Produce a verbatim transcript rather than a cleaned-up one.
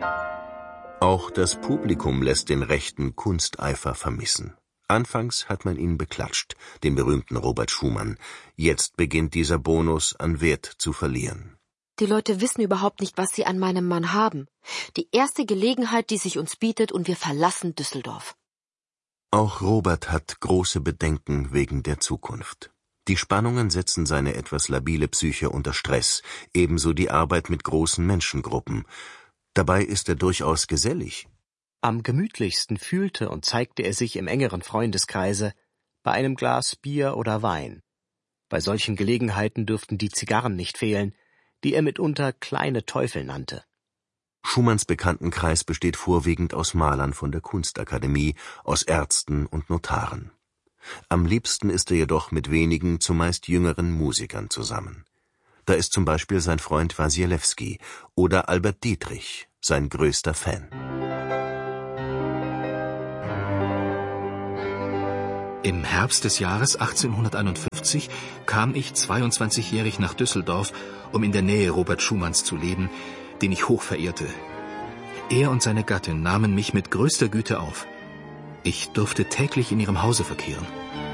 Auch das Publikum lässt den rechten Kunsteifer vermissen. Anfangs hat man ihn beklatscht, den berühmten Robert Schumann. Jetzt beginnt dieser Bonus an Wert zu verlieren. Die Leute wissen überhaupt nicht, was sie an meinem Mann haben. Die erste Gelegenheit, die sich uns bietet, und wir verlassen Düsseldorf. Auch Robert hat große Bedenken wegen der Zukunft. Die Spannungen setzen seine etwas labile Psyche unter Stress, ebenso die Arbeit mit großen Menschengruppen. Dabei ist er durchaus gesellig. Am gemütlichsten fühlte und zeigte er sich im engeren Freundeskreise, bei einem Glas Bier oder Wein. Bei solchen Gelegenheiten dürften die Zigarren nicht fehlen, die er mitunter kleine Teufel nannte. Schumanns Bekanntenkreis besteht vorwiegend aus Malern von der Kunstakademie, aus Ärzten und Notaren. Am liebsten ist er jedoch mit wenigen, zumeist jüngeren Musikern zusammen. Da ist zum Beispiel sein Freund Wasilewski oder Albert Dietrich, sein größter Fan. Im Herbst des Jahres achtzehnhunderteinundfünfzig kam ich zweiundzwanzigjährig nach Düsseldorf, um in der Nähe Robert Schumanns zu leben, den ich hoch verehrte. Er und seine Gattin nahmen mich mit größter Güte auf. Ich durfte täglich in ihrem Hause verkehren.